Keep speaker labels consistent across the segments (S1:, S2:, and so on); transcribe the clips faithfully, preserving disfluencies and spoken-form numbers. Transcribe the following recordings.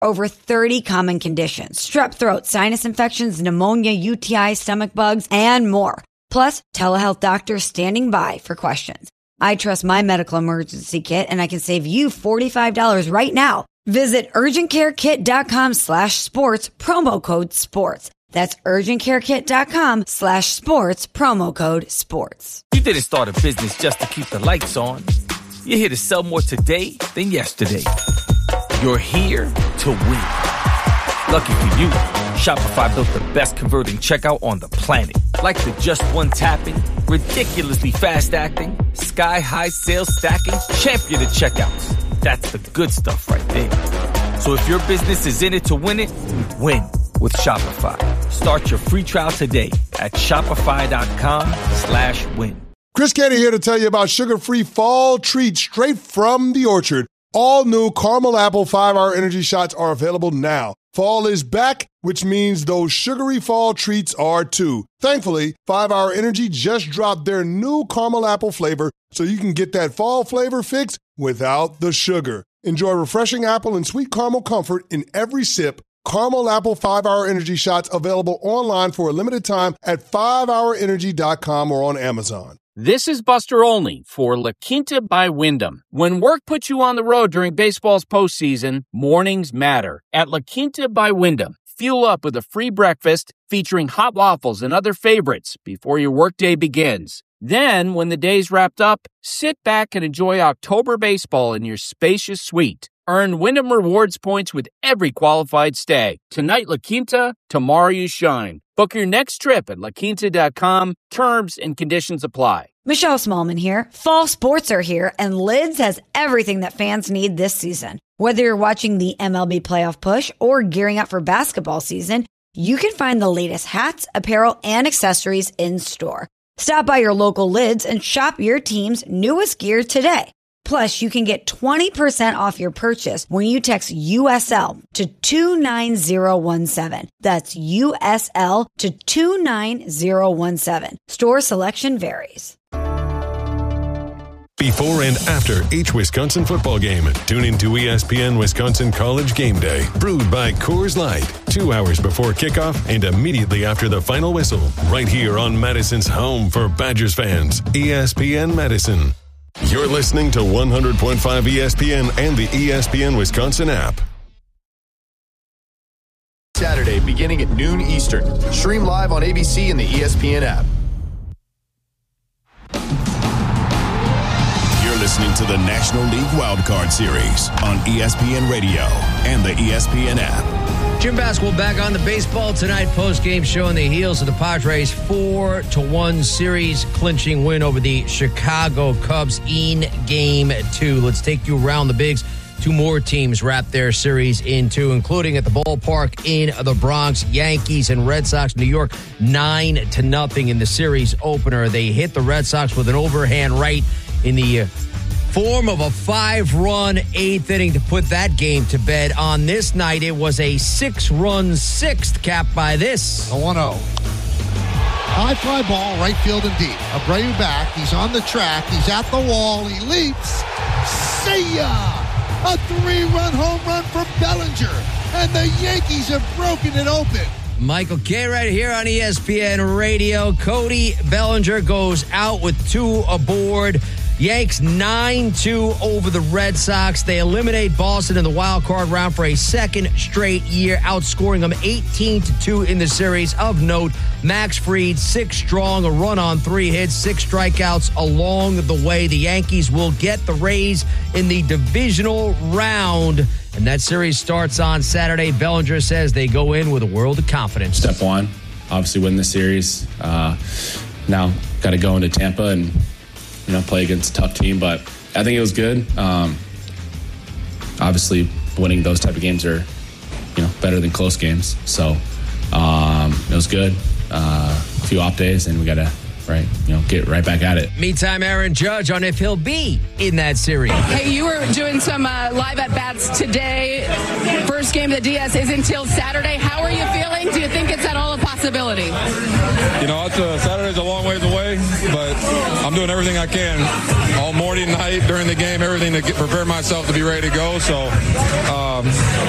S1: over thirty common conditions: strep throat, sinus infections, pneumonia, U T I, stomach bugs, and more. Plus, telehealth doctors standing by for questions. I trust my medical emergency kit, and I can save you forty-five dollars right now. Visit urgentcarekit.com slash sports, promo code sports. That's urgentcarekit.com slash sports, promo code sports.
S2: You didn't start a business just to keep the lights on. You're here to sell more today than yesterday. You're here to win. Lucky for you, Shopify built the best converting checkout on the planet. Like the just one tapping, ridiculously fast acting, sky-high sales stacking, champion of checkouts. That's the good stuff right there. So if your business is in it to win it, win with Shopify. Start your free trial today at shopify.com slash win.
S3: Chris Canty here to tell you about sugar-free fall treats straight from the orchard. All new caramel apple five-hour energy shots are available now. Fall is back, which means those sugary fall treats are too. Thankfully, five-hour Energy just dropped their new caramel apple flavor, so you can get that fall flavor fix without the sugar. Enjoy refreshing apple and sweet caramel comfort in every sip. Caramel apple five-hour energy shots available online for a limited time at five hour energy dot com or on Amazon.
S4: This is Buster Olney for La Quinta by Wyndham. When work puts you on the road during baseball's postseason, mornings matter. At La Quinta by Wyndham, fuel up with a free breakfast featuring hot waffles and other favorites before your workday begins. Then, when the day's wrapped up, sit back and enjoy October baseball in your spacious suite. Earn Wyndham Rewards points with every qualified stay. Tonight, La Quinta, tomorrow you shine. Book your next trip at la quinta dot com. Terms and conditions apply.
S1: Michelle Smallman here. Fall sports are here, and Lids has everything that fans need this season. Whether you're watching the M L B playoff push or gearing up for basketball season, you can find the latest hats, apparel, and accessories in store. Stop by your local Lids and shop your team's newest gear today. Plus, you can get twenty percent off your purchase when you text U S L to two nine zero one seven. That's U S L to two nine zero one seven. Store selection varies.
S5: Before and after each Wisconsin football game, tune into E S P N Wisconsin College Game Day, brewed by Coors Light. Two hours before kickoff and immediately after the final whistle, right here on Madison's home for Badgers fans, E S P N Madison. You're listening to one hundred point five E S P N and the E S P N Wisconsin app.
S6: Saturday, beginning at noon Eastern. Stream live on A B C and the E S P N app.
S7: You're listening to the National League Wildcard Series on E S P N Radio and the E S P N app.
S8: Jim Basketball back on the baseball tonight post-game show on the heels of the Padres' four to one series clinching win over the Chicago Cubs in Game two. Let's take you around the bigs. Two more teams wrap their series in two, including at the ballpark in the Bronx. Yankees and Red Sox, New York, nine to nothing in the series opener. They hit the Red Sox with an overhand right in the form of a five-run eighth inning to put that game to bed. On this night, it was a six-run sixth capped by this.
S9: A one oh. High fly ball, right field and deep. Abreu back. He's on the track. He's at the wall. He leaps. See ya! A three-run home run for Bellinger. And the Yankees have broken it open.
S8: Michael Kay right here on E S P N Radio. Cody Bellinger goes out with two aboard. Yanks nine two over the Red Sox. They eliminate Boston in the wild card round for a second straight year, outscoring them eighteen to two in the series. Of note, Max Fried, six strong, a run on three hits, six strikeouts along the way. The Yankees will get the Rays in the divisional round, and that series starts on Saturday. Bellinger says they go in with a world of confidence.
S10: Step one, obviously win the series. Uh, now got to go into Tampa and you know, play against a tough team, but I think it was good. Um, obviously, winning those type of games are, you know, better than close games. So um, it was good. Uh, a few off days, and we got to right? You know, get right back at it.
S8: Meantime, Aaron Judge on if he'll be in that series.
S11: Hey, you were doing some uh, live at-bats today. First game of the D S is until Saturday. How are you feeling? Do you think it's at all a possibility?
S12: You know, it's a, Saturday's a long ways away, but I'm doing everything I can all morning, night, during the game, everything to get, prepare myself to be ready to go. So, um,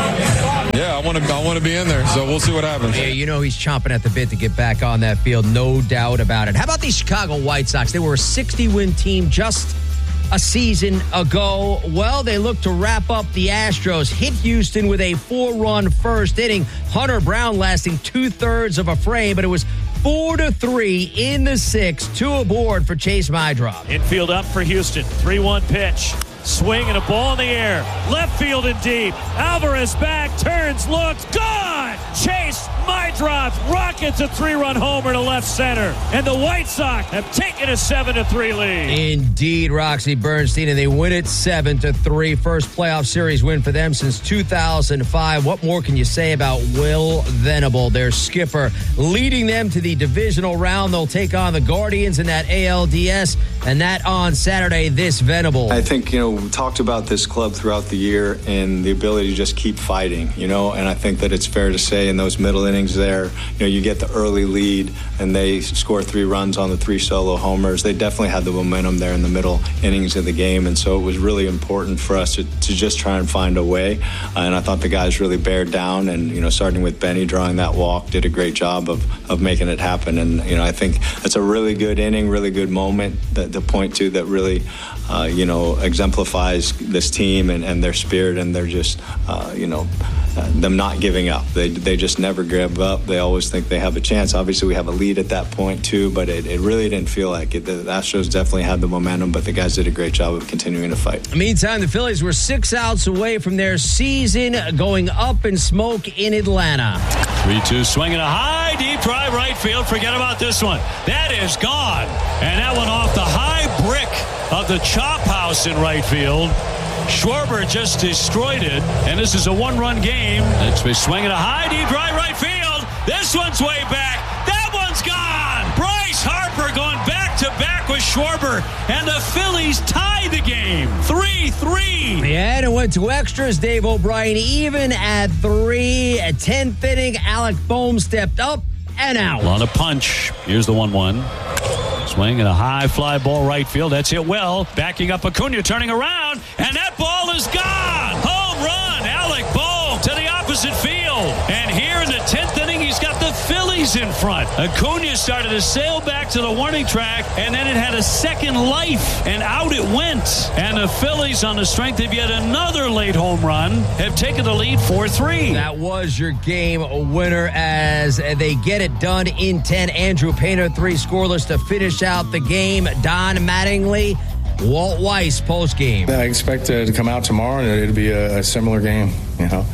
S12: yeah, I want to I want to be in there. So we'll see what happens.
S8: Yeah, you know he's chomping at the bit to get back on that field, no doubt about it. How about these Chicago White Sox? They were a sixty-win team just a season ago. Well, they look to wrap up the Astros, hit Houston with a four-run first inning. Hunter Brown lasting two-thirds of a frame, but it was four to three in the sixth, two aboard for Chase Meidroff.
S13: Infield up for Houston. three one pitch. Swing and a ball in the air. Left field and deep. Alvarez back, turns, looks, gone! Chase Meidroff rockets a three-run homer to left center. And the White Sox have taken a seven to three lead.
S8: Indeed, Roxy Bernstein, and they win it seven to three. First playoff series win for them since two thousand five. What more can you say about Will Venable, their skipper, leading them to the divisional round? They'll take on the Guardians in that A L D S, and that on Saturday. This Venable.
S14: I think, you know, we talked about this club throughout the year and the ability to just keep fighting, you know, and I think that it's fair to say in those middle innings there, you know, you get the early lead and they score three runs on the three solo homers. They definitely had the momentum there in the middle innings of the game, and so it was really important for us to, to just try and find a way, uh, and I thought the guys really bared down, and, you know, starting with Benny drawing that walk, did a great job of, of making it happen, and, you know, I think it's a really good inning, really good moment that to point to that really, uh, you know, exemplifies this team and, and their spirit, and they're just, uh, you know, uh, them not giving up. They they just never give up. They always think they have a chance. Obviously, we have a lead at that point, too, but it, it really didn't feel like it. The Astros definitely had the momentum, but the guys did a great job of continuing to fight.
S8: Meantime, the Phillies were six outs away from their season going up in smoke in Atlanta.
S13: three two swinging a high, deep drive right field. Forget about this one. That is gone. And that one off the high brick of the chop house in right field. Schwarber just destroyed it, and this is a one-run game. It's been swinging a high, deep drive right field. This one's way back. That one's gone. Bryce Harper going back-to-back with Schwarber, and the Phillies tie the game. three three.
S8: Yeah, and it went to extras. Dave O'Brien even at three. At tenth inning, Alec Bohm stepped up and out.
S13: On a punch. Here's the one one. Swing and a high fly ball right field. That's hit well. Backing up Acuna, turning around, and that ball is gone. Home run. Alec Bohm to the opposite field. And here in the tenth inning, he's got the Phillies in front. Acuna started to sail back to the warning track, and then it had a second life, and out it went. And the Phillies, on the strength of yet another late home run, have taken the lead four three.
S8: That was your game winner as they get it done in ten. Andrew Painter, three scoreless to finish out the game. Don Mattingly, Walt Weiss post game.
S15: I expect uh, to come out tomorrow and it'll be a, a similar game. You know,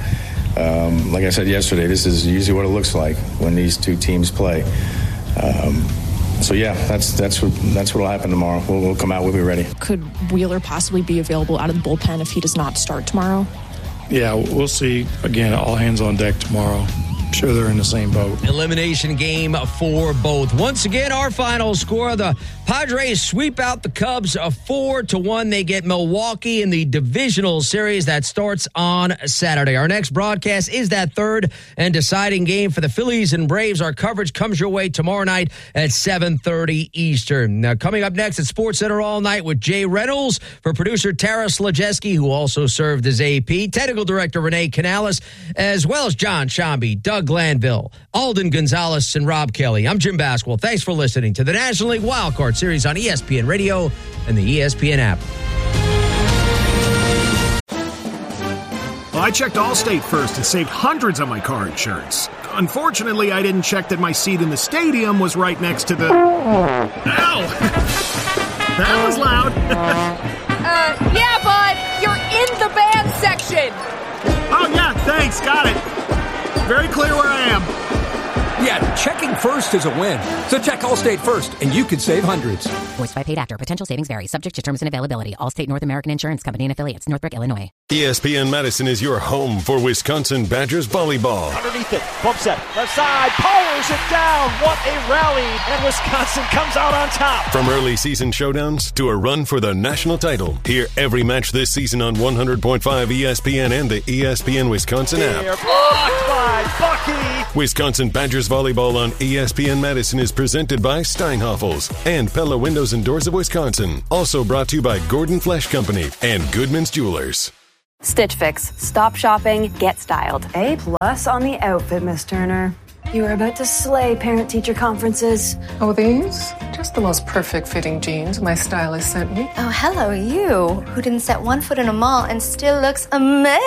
S15: um, like I said yesterday, this is usually what it looks like when these two teams play. Um, so yeah, that's that's what that's what'll happen tomorrow. We'll, we'll come out. We'll be ready.
S16: Could Wheeler possibly be available out of the bullpen if he does not start tomorrow?
S17: Yeah, we'll see. Again, all hands on deck tomorrow. I'm sure they're in the same boat.
S8: Elimination game for both. Once again, our final score, the Padres sweep out the Cubs a four to one. They get Milwaukee in the divisional series that starts on Saturday. Our next broadcast is that third and deciding game for the Phillies and Braves. Our coverage comes your way tomorrow night at seven thirty Eastern. Now, coming up next at SportsCenter All Night with Jay Reynolds, for producer Tara Slajeski, who also served as A P, technical director Renee Canales, as well as John Shambi, Doug Glanville, Alden Gonzalez, and Rob Kelly. I'm Jim Basquil. Thanks for listening to the National League Wildcard Series on E S P N Radio and the E S P N app.
S18: Well, I checked Allstate first and saved hundreds on my car insurance. Unfortunately, I didn't check that my seat in the stadium was right next to the... Ow! That was loud.
S19: uh, yeah, bud. You're in the band section.
S18: Oh, yeah, thanks. Got it. Very clear where I am.
S20: Yeah, checking Saving first is a win. So check Allstate first, and you could save hundreds.
S21: Voiced by paid actor. Potential savings vary. Subject to terms and availability. Allstate North American Insurance Company and affiliates. Northbrook, Illinois.
S5: E S P N Madison is your home for Wisconsin Badgers volleyball.
S22: Underneath it. Bump set. Left side. Powers it down. What a rally. And Wisconsin comes out on top.
S5: From early season showdowns to a run for the national title. Hear every match this season on one hundred point five E S P N and the E S P N Wisconsin app.
S22: They're blocked by Bucky.
S5: Wisconsin Badgers volleyball on E S P N Madison is presented by Steinhoffels and Pella Windows and Doors of Wisconsin. Also brought to you by Gordon Flesh Company and Goodman's Jewelers.
S23: Stitch Fix. Stop shopping, get styled. A plus on the outfit, Miss Turner. You are about to slay parent-teacher conferences.
S24: Oh, these? Just the most perfect fitting jeans my stylist sent me.
S25: Oh, hello, you, who didn't set one foot in a mall and still looks amazing.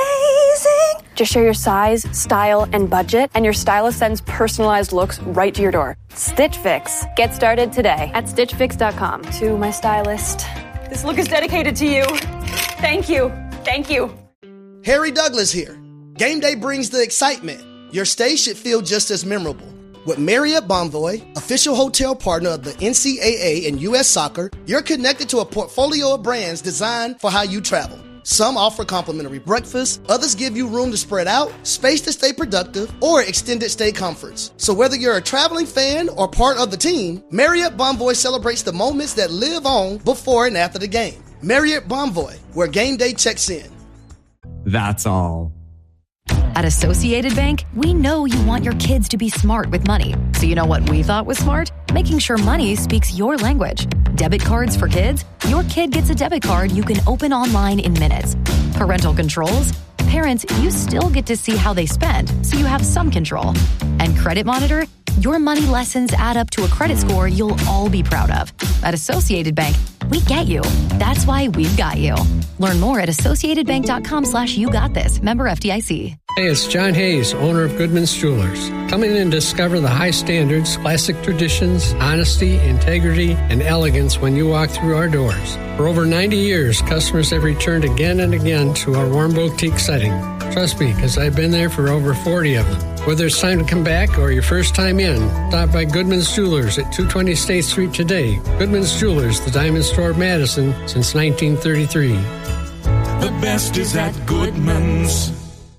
S23: Just share your size, style, and budget, and your stylist sends personalized looks right to your door. Stitch Fix. Get started today at stitch fix dot com. To my stylist, this look is dedicated to you. Thank you. Thank you.
S26: Harry Douglas here. Game day brings the excitement. Your stay should feel just as memorable. With Marriott Bonvoy, official hotel partner of the N C double A and U S Soccer, you're connected to a portfolio of brands designed for how you travel. Some offer complimentary breakfast, others give you room to spread out, space to stay productive, or extended stay comforts. So whether you're a traveling fan or part of the team, Marriott Bonvoy celebrates the moments that live on before and after the game. Marriott Bonvoy, where game day checks in.
S27: That's all.
S28: At Associated Bank, we know you want your kids to be smart with money. So you know what we thought was smart? Making sure money speaks your language. Debit cards for kids? Your kid gets a debit card you can open online in minutes. Parental controls? Parents, you still get to see how they spend, so you have some control. And Credit Monitor? Your money lessons add up to a credit score you'll all be proud of. At Associated Bank, we get you. That's why we've got you. Learn more at associatedbank.com slash you got this. Member F D I C.
S29: Hey, it's John Hayes, owner of Goodman's Jewelers. Come in and discover the high standards, classic traditions, honesty, integrity, and elegance when you walk through our doors. For over ninety years, customers have returned again and again to our warm boutique setting. Trust me, because I've been there for over forty of them. Whether it's time to come back or your first time in, stop by Goodman's Jewelers at two twenty State Street today. Goodman's Jewelers, the diamond store of Madison since nineteen thirty-three.
S30: The best is at Goodman's.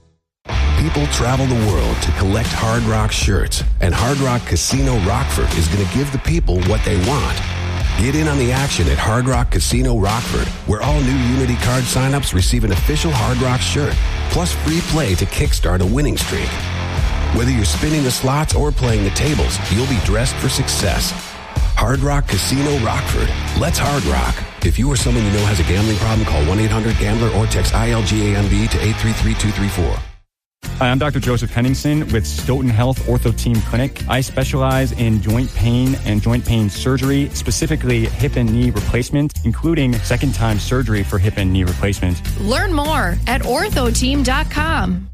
S31: People travel the world to collect Hard Rock shirts, and Hard Rock Casino Rockford is going to give the people what they want. Get in on the action at Hard Rock Casino Rockford, where all new Unity card signups receive an official Hard Rock shirt, plus free play to kickstart a winning streak. Whether you're spinning the slots or playing the tables, you'll be dressed for success. Hard Rock Casino Rockford. Let's Hard Rock. If you or someone you know has a gambling problem, call one eight hundred gambler or text I L G A M B to eight three three two three four.
S32: Hi, I'm Doctor Joseph Henningsen with Stoughton Health Ortho Team Clinic. I specialize in joint pain and joint pain surgery, specifically hip and knee replacement, including second-time surgery for hip and knee replacement.
S33: Learn more at ortho team dot com.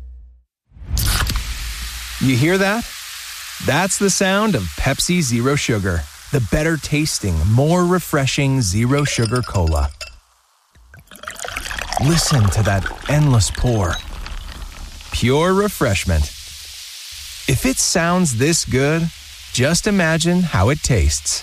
S34: You hear that? That's the sound of Pepsi Zero Sugar, the better tasting, more refreshing zero sugar cola. Listen to that endless pour. Pure refreshment. If it sounds this good, just imagine how it tastes.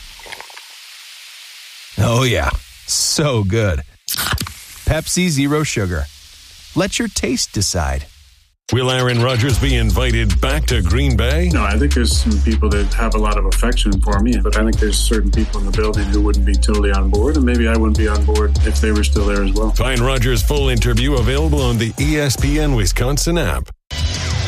S34: Oh yeah, so good. Pepsi Zero Sugar. Let your taste decide.
S5: Will Aaron Rodgers be invited back to Green Bay?
S35: No, I think there's some people that have a lot of affection for me, but I think there's certain people in the building who wouldn't be totally on board, and maybe I wouldn't be on board if they were still there as well.
S5: Find Rodgers' full interview available on the E S P N Wisconsin app.